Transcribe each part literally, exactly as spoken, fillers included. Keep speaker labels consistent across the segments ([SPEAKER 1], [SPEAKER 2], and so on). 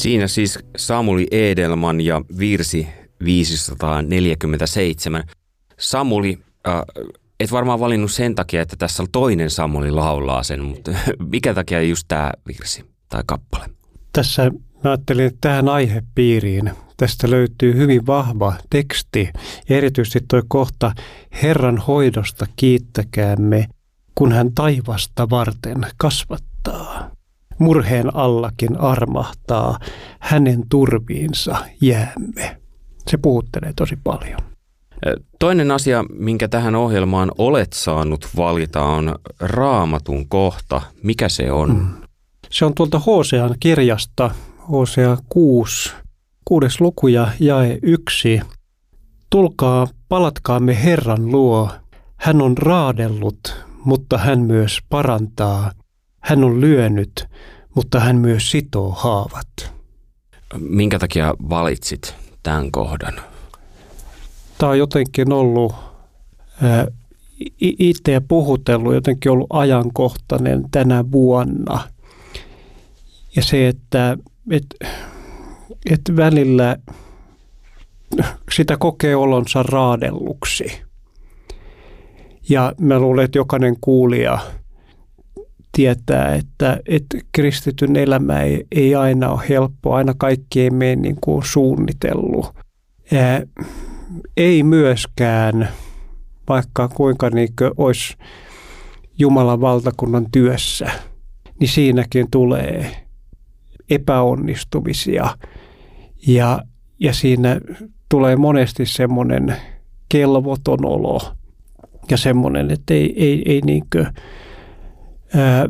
[SPEAKER 1] Siinä siis Samuli Edelman ja virsi viisisataaneljäkymmentäseitsemän. Samuli, äh, et varmaan valinnut sen takia, että tässä on toinen Samuli laulaa sen, mutta mikä takia just tämä virsi tai kappale?
[SPEAKER 2] Tässä mä ajattelin, että tähän aihepiiriin tästä löytyy hyvin vahva teksti. Ja erityisesti tuo kohta Herran hoidosta kiittäkäämme, kun hän taivasta varten kasvattaa. Murheen allakin armahtaa, hänen turviinsa jäämme. Se puhuttelee tosi paljon.
[SPEAKER 1] Toinen asia, minkä tähän ohjelmaan olet saanut valita, on Raamatun kohta. Mikä se on? Mm.
[SPEAKER 2] Se on tuolta Hosean kirjasta, Hosea kuusi, kuudes luku ja jae yksi. Tulkaa, palatkaamme Herran luo. Hän on raadellut, mutta hän myös parantaa. Hän on lyönyt, mutta hän myös sitoo haavat.
[SPEAKER 1] Minkä takia valitsit tämän kohdan?
[SPEAKER 2] Tämä on jotenkin ollut ää, itseä puhutellut, jotenkin ollut ajankohtainen tänä vuonna. Ja se, että et, et välillä sitä kokee olonsa raadelluksi. Ja mä luulen, että jokainen kuulija tietää, että, että kristityn elämä ei, ei aina ole helppoa, aina kaikki ei mene niin kuin suunnitellut. Ää, ei myöskään, vaikka kuinka niin kuin olisi Jumalan valtakunnan työssä, niin siinäkin tulee epäonnistumisia ja, ja siinä tulee monesti semmoinen kelvoton olo ja semmoinen, että ei, ei, ei niinkö ää,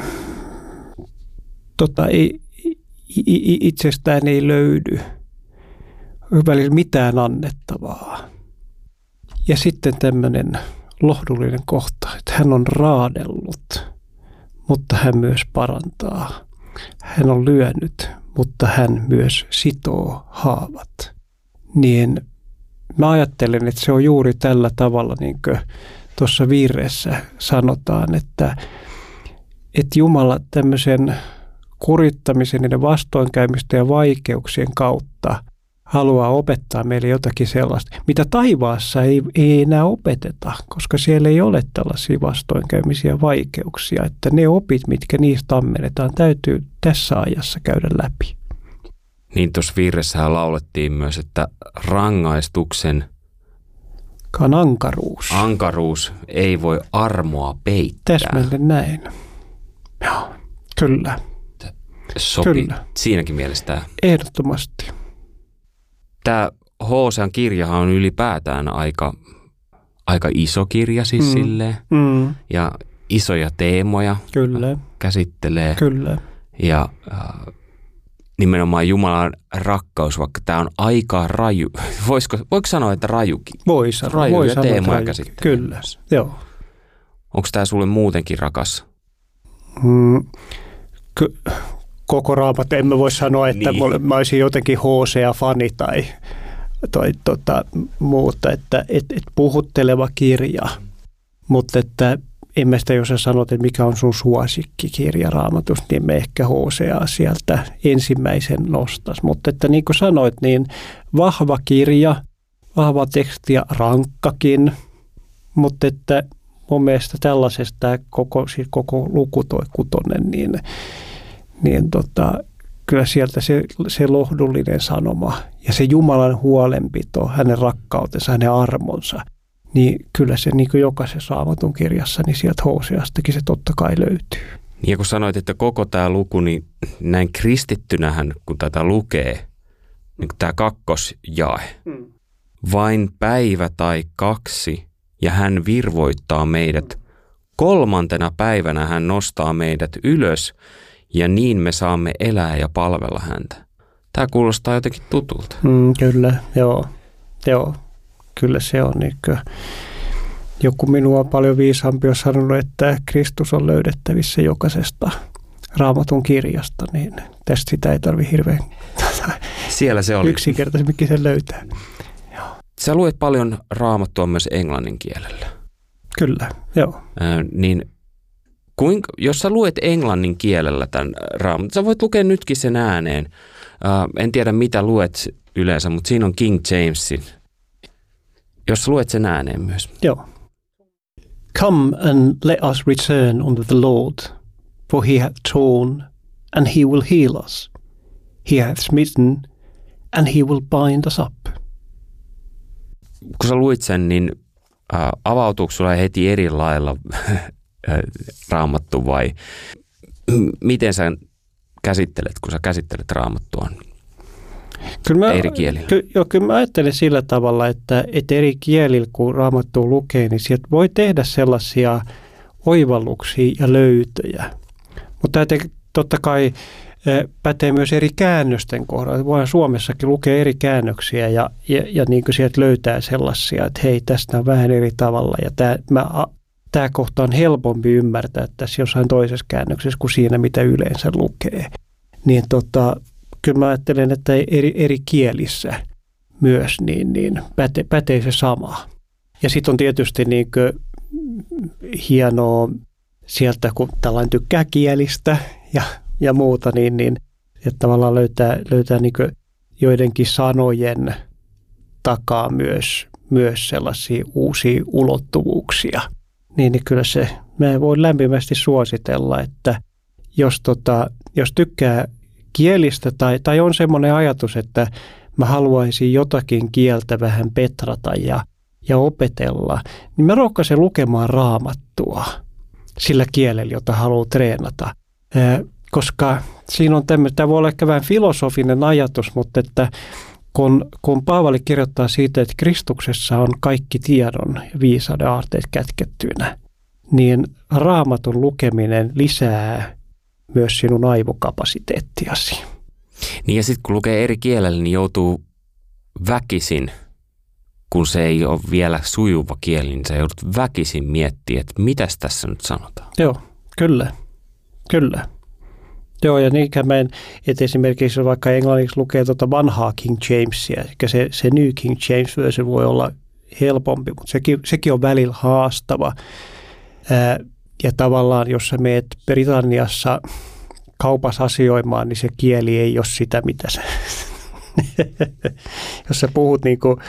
[SPEAKER 2] tota, ei, itsestään ei löydy välillä mitään annettavaa. Ja sitten tämmöinen lohdullinen kohta, että hän on raadellut, mutta hän myös parantaa. Hän on lyönyt, mutta hän myös sitoo haavat. Niin mä ajattelen, että se on juuri tällä tavalla, niin kuin tuossa virressä sanotaan, että, että Jumala tämmöisen kurittamisen ja vastoinkäymisten ja vaikeuksien kautta haluaa opettaa meille jotakin sellaista, mitä taivaassa ei, ei enää opeteta, koska siellä ei ole tällaisia vastoinkäymisiä vaikeuksia, että ne opit, mitkä niistä ammennetaan, täytyy tässä ajassa käydä läpi.
[SPEAKER 1] Niin tuossa virressähän laulettiin myös, että rangaistuksen
[SPEAKER 2] Kan ankaruus.
[SPEAKER 1] ankaruus ei voi armoa peittää.
[SPEAKER 2] Täsmälleen näin. Joo, kyllä.
[SPEAKER 1] Sopii
[SPEAKER 2] kyllä.
[SPEAKER 1] Siinäkin mielessä tämä.
[SPEAKER 2] Ehdottomasti.
[SPEAKER 1] Tämä Hosean kirjahan on ylipäätään aika, aika iso kirja siis mm. silleen. Mm. Ja isoja teemoja
[SPEAKER 2] kyllä.
[SPEAKER 1] käsittelee.
[SPEAKER 2] Kyllä.
[SPEAKER 1] Ja äh, nimenomaan Jumalan rakkaus, vaikka tämä on aika raju. Voisiko, voiko sanoa, että rajukin?
[SPEAKER 2] Voi sanoa.
[SPEAKER 1] Rajuja
[SPEAKER 2] voi sanoa,
[SPEAKER 1] teemoja käsittelee.
[SPEAKER 2] Kyllä, joo.
[SPEAKER 1] Onko tämä sulle muutenkin rakas?
[SPEAKER 2] Mm, ky- koko Raamattu, en mä voi sanoa, että niin. mä olisin jotenkin Hosea-fani tai, tai tota, muuta, että et, et puhutteleva kirja, mutta että en mä sitä, jos sä sanot, että mikä on sun suosikkikirja Raamatusta, niin me ehkä Hoseaa sieltä ensimmäisen nostas. Mutta että niin kuin sanoit, niin vahva kirja, vahva teksti ja rankkakin, mutta että mun mielestä tällaisesta koko, siis koko luku toi kutonen, niin, niin tota, kyllä sieltä se, se lohdullinen sanoma ja se Jumalan huolenpito, hänen rakkautensa, hänen armonsa, niin kyllä se niin kuin jokaisessa Raamatun kirjassa, niin sieltä Hoseastakin se totta kai löytyy.
[SPEAKER 1] Ja kun sanoit, että koko tämä luku, niin näin kristittynähän, kun tätä lukee, niin tämä kakkosjae, hmm. vain päivä tai kaksi, ja hän virvoittaa meidät. Kolmantena päivänä hän nostaa meidät ylös, ja niin me saamme elää ja palvella häntä. Tämä kuulostaa jotenkin tutulta.
[SPEAKER 2] Mm, kyllä, joo. joo. Kyllä se on. Niin kuin joku minua paljon viisaampi on sanonut, että Kristus on löydettävissä jokaisesta Raamatun kirjasta, niin tästä sitä ei tarvitse hirveän
[SPEAKER 1] Siellä se oli.
[SPEAKER 2] yksinkertaisemminkin sen löytää. Joo.
[SPEAKER 1] Sä luet paljon Raamattua myös englannin kielellä.
[SPEAKER 2] Kyllä, joo.
[SPEAKER 1] Äh, niin kuinka, jos sä luet englannin kielellä tämän Raamatun, sä voit lukea nytkin sen ääneen. Uh, en tiedä mitä luet yleensä, mutta siinä on King Jamesin. Jos luet sen ääneen myös.
[SPEAKER 2] Joo. Come and let us return unto the Lord, for he hath torn, and he will heal us. He hath smitten, and he will bind us up.
[SPEAKER 1] Kun sä luit sen, niin äh, avautuuko sulla heti eri lailla Raamattu vai miten sä käsittelet, kun sä käsittelet Raamattua
[SPEAKER 2] kyllä mä,
[SPEAKER 1] eri kielillä?
[SPEAKER 2] Ky, joo, kyllä mä ajattelen sillä tavalla, että, että eri kielillä kun Raamattua lukee, niin sieltä voi tehdä sellaisia oivalluksia ja löytöjä. Mutta tämä totta kai pätee myös eri käännösten kohdalla. Voidaan Suomessakin lukea eri käännöksiä ja, ja, ja niin kuin sieltä löytää sellaisia, että hei, tästä on vähän eri tavalla. Ja tämä, mä, tämä kohta on helpompi ymmärtää tässä jossain toisessa käännöksessä kuin siinä, mitä yleensä lukee. Niin tota, kyllä mä ajattelen, että eri, eri kielissä myös niin, niin päte, pätee se sama. Ja sitten on tietysti niin kuin hienoa sieltä, kun tällainen tykkää kielistä ja ja muuta, niin, niin että tavallaan löytää, löytää niin kuin joidenkin sanojen takaa myös, myös sellaisia uusia ulottuvuuksia. Niin, niin kyllä se, mä voin lämpimästi suositella, että jos, tota, jos tykkää kielistä tai, tai on semmoinen ajatus, että mä haluaisin jotakin kieltä vähän petrata ja, ja opetella, niin mä rohkaisen lukemaan Raamattua sillä kielellä, jota haluaa treenata. Koska siinä on tämmöinen, tämä voi olla ehkä vähän filosofinen ajatus, mutta että kun, kun Paavali kirjoittaa siitä, että Kristuksessa on kaikki tiedon ja viisauden aarteet kätkettyinä, niin Raamatun lukeminen lisää myös sinun aivokapasiteettiasi.
[SPEAKER 1] Niin ja sitten kun lukee eri kielellä, niin joutuu väkisin, kun se ei ole vielä sujuva kieli, niin sä joudut väkisin miettimään, että mitäs tässä nyt sanotaan.
[SPEAKER 2] Joo, kyllä, kyllä. Joo, ja niinkään mä en, että esimerkiksi vaikka englanniksi lukee tuota vanhaa King Jamesia, eli se, se New King James version voi olla helpompi, mutta sekin, sekin on välillä haastava. Ää, ja tavallaan, jos sä meet Britanniassa kaupassa asioimaan, niin se kieli ei ole sitä, mitä sä, jos sä puhut niin kuin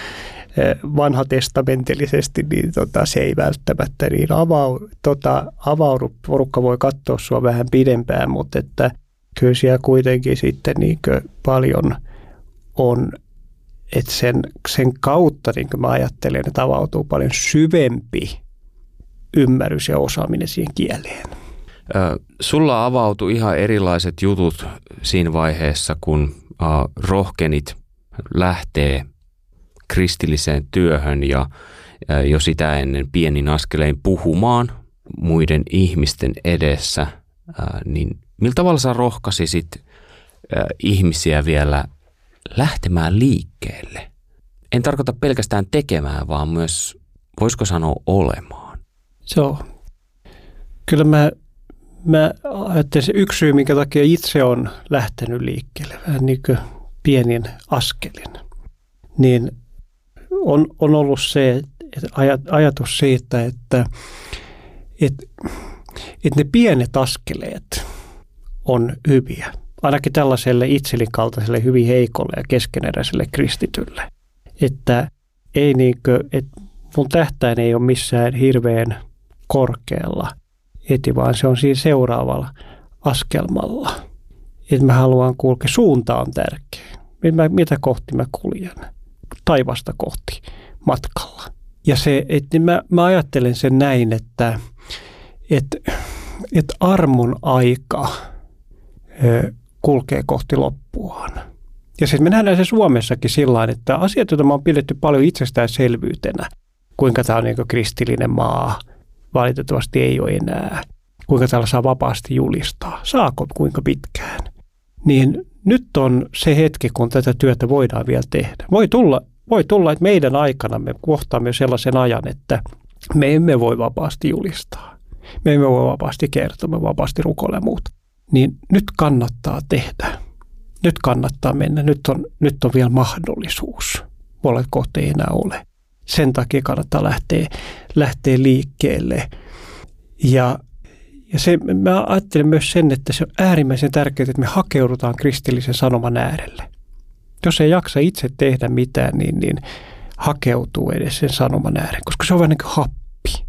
[SPEAKER 2] vanhatestamentillisesti, niin tota, se ei välttämättä niin avau, tota, avaudu. Porukka voi katsoa sua vähän pidempään, mutta että kyllä siellä kuitenkin sitten niin paljon on, että sen, sen kautta niin mä ajattelen, että avautuu paljon syvempi ymmärrys ja osaaminen siihen kieleen.
[SPEAKER 1] Ö, sulla avautui ihan erilaiset jutut siinä vaiheessa, kun äh, rohkenit lähtee kristilliseen työhön ja äh, jo sitä ennen pienin askelein puhumaan muiden ihmisten edessä, äh, niin millä tavalla sä rohkaisit äh, ihmisiä vielä lähtemään liikkeelle? En tarkoita pelkästään tekemään, vaan myös, voisiko sanoa, olemaan.
[SPEAKER 2] Joo. Kyllä mä, mä ajattelin se yksi syy, minkä takia itse on lähtenyt liikkeelle, vähän niin kuin pienin askelin, niin on, on ollut se että ajatus siitä, että, että, että ne pienet askeleet on hyviä. Ainakin tällaiselle itselin kaltaiselle hyvin heikolle ja keskeneräiselle kristitylle. Että ei niinkö, että mun tähtäin ei ole missään hirveän korkealla eti, vaan se on siinä seuraavalla askelmalla. Että mä haluan kulkea, suunta on tärkeä. Mitä kohti mä kuljen? Taivasta kohti matkalla. Ja se, että mä, mä ajattelen sen näin, että, että, että armon aika ö, kulkee kohti loppuaan. Ja sitten me nähdään se Suomessakin sillä että asiat, joita mä oon pidetty paljon itsestäänselvyytenä, kuinka tämä on niin kuin kristillinen maa, valitettavasti ei ole enää, kuinka täällä saa vapaasti julistaa, saako kuinka pitkään, niin nyt on se hetki, kun tätä työtä voidaan vielä tehdä. Voi tulla, voi tulla että meidän aikana me kohtaamme sellaisen ajan, että me emme voi vapaasti julistaa. Me emme voi vapaasti kertoa, me vapaasti rukoilla ja muuta. Niin nyt kannattaa tehdä. Nyt kannattaa mennä. Nyt on, nyt on vielä mahdollisuus. Molemmat kohta ei enää ole. Sen takia kannattaa lähteä, lähteä liikkeelle. Ja, Ja se, mä ajattelen myös sen, että se on äärimmäisen tärkeää, että me hakeudutaan kristillisen sanoman äärelle. Jos ei jaksa itse tehdä mitään, niin, niin hakeutuu edes sen sanoman ääreen, koska se on vähän niin kuin happi.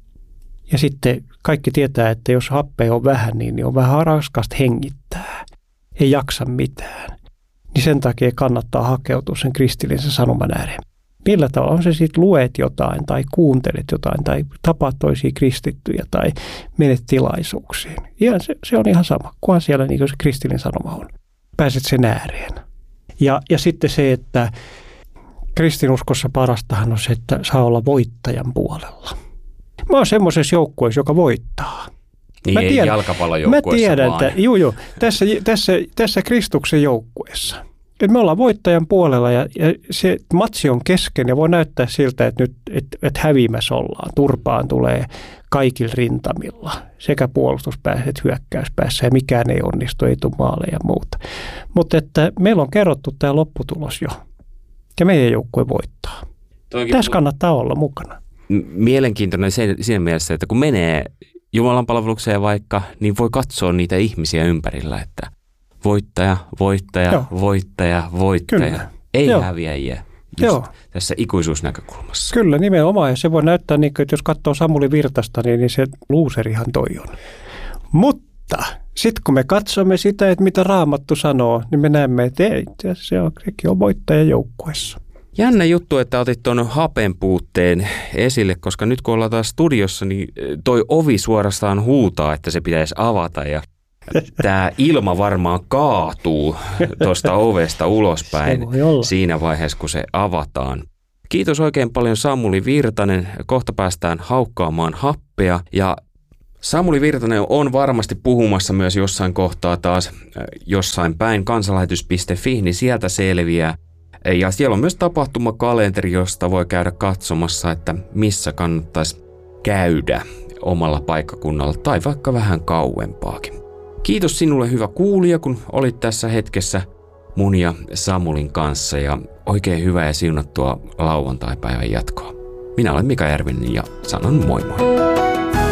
[SPEAKER 2] Ja sitten kaikki tietää, että jos happea on vähän, niin on vähän raskasta hengittää. Ei jaksa mitään. Niin sen takia kannattaa hakeutua sen kristillisen sanoman ääreen. Millä tavalla on se sitten luet jotain tai kuuntelet jotain tai tapaat toisia kristittyjä tai menet tilaisuuksiin. Ihan se, se on ihan sama, kunhan siellä niin kuin se kristillinen sanoma on. Pääset sen ääreen. Ja, ja sitten se, että kristinuskossa parastahan on se, että saa olla voittajan puolella. Mä oon semmoisessa joukkueessa, joka voittaa.
[SPEAKER 1] Niin mä tiedän, ei jalkapallojoukkueessa
[SPEAKER 2] mä tiedän,
[SPEAKER 1] vaan.
[SPEAKER 2] Että, juu, juu, tässä, tässä, tässä Kristuksen joukkueessa. Et me ollaan voittajan puolella ja, ja se matsi on kesken ja voi näyttää siltä, että nyt et, et häviämässä ollaan. Turpaan tulee kaikilla rintamilla, sekä puolustuspäässä että hyökkäyspäässä ja mikään ei onnistu, ei tule maaleja ja muuta. Mutta että meillä on kerrottu tämä lopputulos jo ja meidän joukkue voittaa. Toikin tässä kannattaa olla mukana.
[SPEAKER 1] Mielenkiintoinen siinä mielessä, että kun menee Jumalan palvelukseen vaikka, niin voi katsoa niitä ihmisiä ympärillä, että voittaja, voittaja, Joo. voittaja, voittaja. Kyllä. Ei Joo. häviäjiä. Joo. Tässä ikuisuusnäkökulmassa.
[SPEAKER 2] Kyllä, nimenomaan. Ja se voi näyttää, niin kuin, että jos katsoo Samuli Virtasta, niin, niin se luuserihan toi on. Mutta sitten kun me katsomme sitä, että mitä Raamattu sanoo, niin me näemme, että ei, se on, sekin on voittaja joukkueessa.
[SPEAKER 1] Jännä juttu, että otit tuon hapen puutteen esille, koska nyt kun ollaan taas studiossa, niin toi ovi suorastaan huutaa, että se pitäisi avata ja tämä ilma varmaan kaatuu tuosta ovesta ulospäin siinä vaiheessa, kun se avataan. Kiitos oikein paljon Samuli Virtanen. Kohta päästään haukkaamaan happea ja Samuli Virtanen on varmasti puhumassa myös jossain kohtaa taas jossain päin kansanlähetys piste fi, niin sieltä selviää. Ja siellä on myös tapahtumakalenteri, josta voi käydä katsomassa, että missä kannattaisi käydä omalla paikkakunnalla tai vaikka vähän kauempaakin. Kiitos sinulle hyvä kuulija, kun olit tässä hetkessä mun ja Samulin kanssa ja oikein hyvää ja siunattua lauantaipäivän jatkoa. Minä olen Mika Järvinen ja sanon moi moi.